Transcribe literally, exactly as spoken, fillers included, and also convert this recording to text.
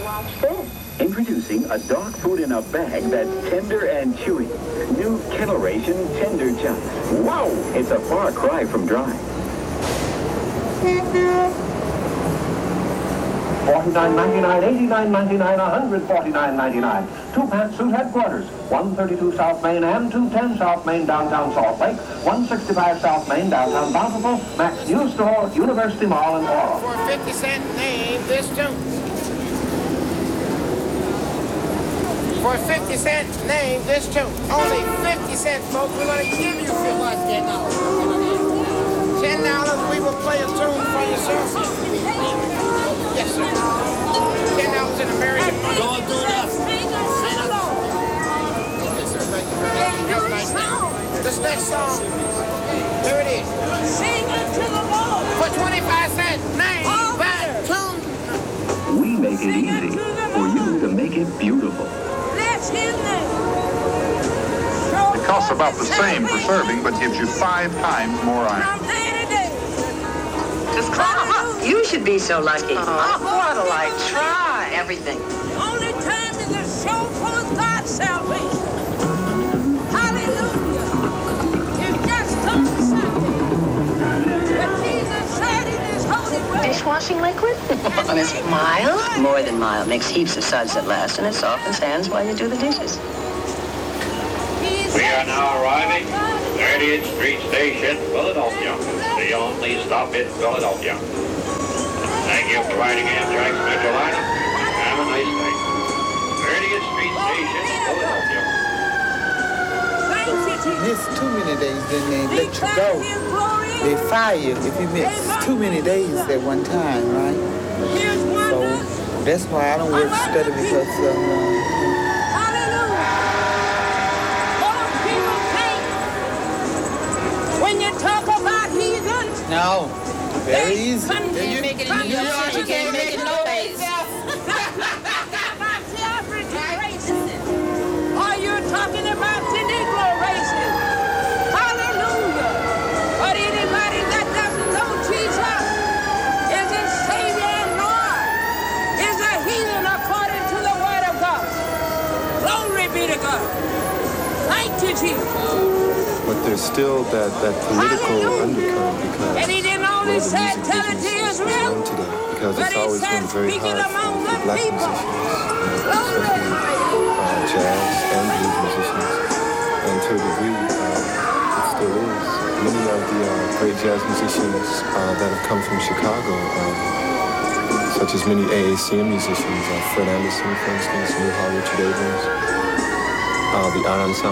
Watch this. Introducing a dog food in a bag that's tender and chewy. New Kennel Ration Tender Chops. Wow! It's a far cry from dry. forty-nine ninety-nine, eighty-nine ninety-nine, one hundred forty-nine ninety-nine. Two Pantsuit headquarters. one thirty-two South Main and two ten South Main, downtown Salt Lake. one sixty-five South Main, downtown Bountiful. Max News Store, University Mall, and Laurel. For fifty cent name, this tune. For fifty cent name, this tune. Only fifty cents, folks. We're going to give you ten dollars. ten dollars, we will play a tune for yourself. Yes, sir. ten dollars in American money. Go and do that. Yes, sir. Thank you very much. Have a nice day. This next song, here it is. Sing it to the Lord. For twenty-five cents, name that tune. We make it easy for you to make it beautiful. Bless his name. It costs about the same for serving, but gives you five times more iron. From day to day. Just climb up. You should be so lucky. Oh, what'll I try? Everything. Only time is a show for God's salvation. Hallelujah. It's just on Sunday. But Jesus said in his holy word. Dishwashing liquid? And it's mild? More than mild. Makes heaps of suds at last, and it softens hands while you do the dishes. We are now arriving at thirtieth Street Station, Philadelphia, the only stop in Philadelphia. Thank you for riding Amtrak Metroliner. Have a nice day. thirtieth Street Station, Philadelphia. Miss too many days, then they let you go. They fire you if you miss too many days at one time, right? So that's why I don't work steady because uh, Talk about heathens. no, very easy. You can't make it in New York. You can't make it no ways. Or you're talking about the Negro races. Hallelujah. But anybody that doesn't know Jesus is his Savior and Lord, is a heathen according to the word of God. Glory be to God. Thank you, Jesus. But there's still that, that political undercurrent because and he didn't only say tell it to Israel, today, because but it's he always said been very speak it hard among for, the for black people. musicians, uh, especially uh, jazz and blues musicians, and to a degree uh, it still is. Many of the uh, great jazz musicians uh, that have come from Chicago, um, such as many A A C M musicians, uh, Fred Anderson, for instance, New Hall, Richard Abrams, uh, the Art Ensemble.